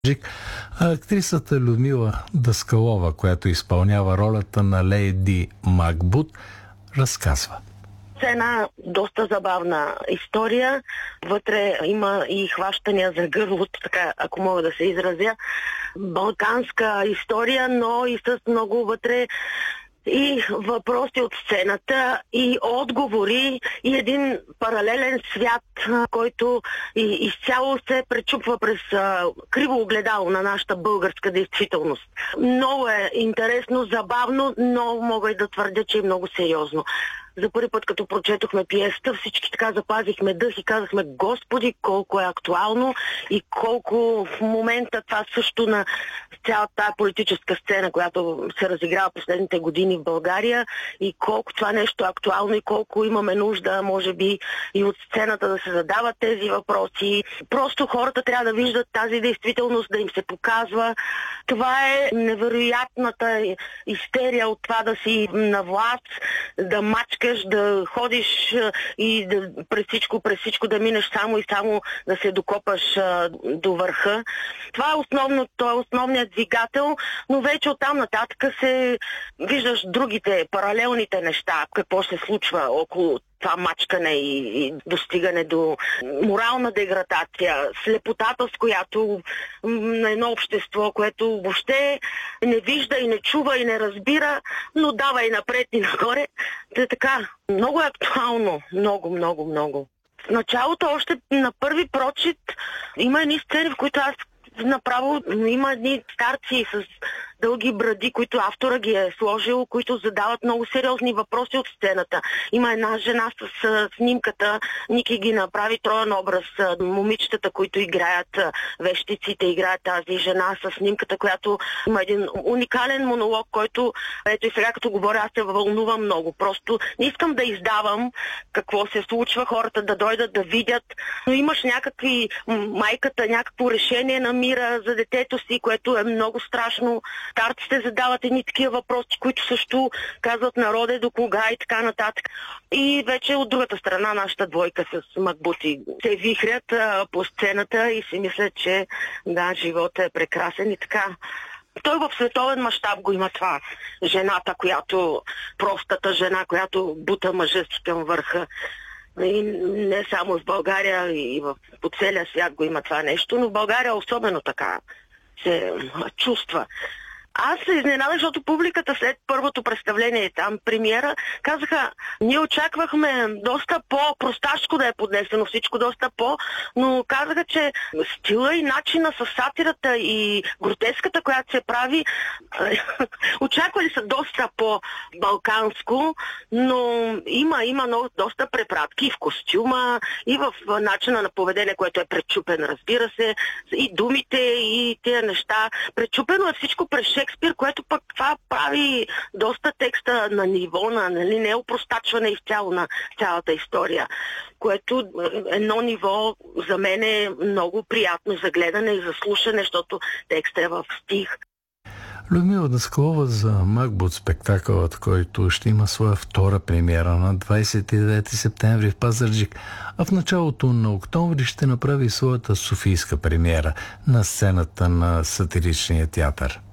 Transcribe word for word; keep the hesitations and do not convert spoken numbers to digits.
Актрисата Людмила Даскалова, която изпълнява ролята на леди Макбут, разказва. Една доста забавна история. Вътре има и хващания за гърлото, така, ако мога да се изразя. Балканска история, но и с много вътре и въпроси от сцената, и отговори, и един паралелен свят, който и, изцяло се пречупва през а, криво огледало на нашата българска действителност. Много е интересно, забавно, но мога и да твърдя, че е много сериозно. За първи път, като прочетохме пиесата, всички така запазихме дъх и казахме: Господи, колко е актуално и колко в момента това също на цялата тази политическа сцена, която се разиграва последните години в България, и колко това нещо е актуално и колко имаме нужда, може би, и от сцената да се задават тези въпроси. Просто хората трябва да виждат тази действителност, да им се показва. Това е невероятната истерия от това да си на власт, да мачкаш, да ходиш и да, през всичко, през всичко да минеш само и само да се докопаш а, до върха. Това е основното, е основният двигател, но вече оттам нататък се виждаш другите, паралелните неща, какво се случва около това мачкане и, и достигане до морална деградация, слепотата, с която на едно общество, което въобще не вижда и не чува и не разбира, но дава и напред и нагоре. Та така, много е актуално, много, много, много. В началото, още на първи прочит, има едни сцени, в които аз направо има едни старци с дълги бради, които автора ги е сложил, които задават много сериозни въпроси от сцената. Има една жена с а, снимката, Ники ги направи троен образ. А, момичетата, които играят, а, вещиците играят тази жена с снимката, която има един уникален монолог, който, ето и сега като говоря, аз се вълнувам много. Просто не искам да издавам какво се случва, хората да дойдат да видят, но имаш някакви, майката някакво решение намира за детето си, което е много страшно. Старците задават едни такива въпроси, които също казват народе до кога и така нататък. И вече от другата страна нашата двойка с Макбути се вихрят а, по сцената и си мислят, че да, живота е прекрасен и така. Той в световен мащаб го има това. Жената, която, простата жена, която бута мъжа си към върха. И не само в България, и в, по целия свят го има това нещо, но в България особено така се чувства. Аз се изненадах, защото публиката след първото представление, там премиера, казаха: ние очаквахме доста по-просташко да е поднесено всичко, доста по, но казаха, че стила и начина с сатирата и гротеската, която се прави, очаквали са доста по-балканско, но има, има много, доста препратки и в костюма, и в начина на поведение, което е пречупен, разбира се, и думите, и тези неща. Пречупено е всичко през Шекспир, което пък това прави доста текста на ниво, на, нали, не е опростачване изцяло на цялата история, което едно ниво за мен е много приятно за гледане и за слушане, защото текстът е в стих. Людмила Даскалова за Макбут, спектакълът, който ще има своя втора премиера на двадесет и девети септември в Пазарджик, а в началото на октомври ще направи своята софийска премиера на сцената на Сатиричния театър.